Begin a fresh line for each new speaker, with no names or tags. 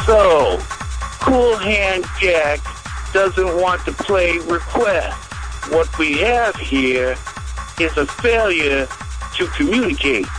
So, Cool Hand Jack doesn't want to play request. What we have here is a failure to communicate.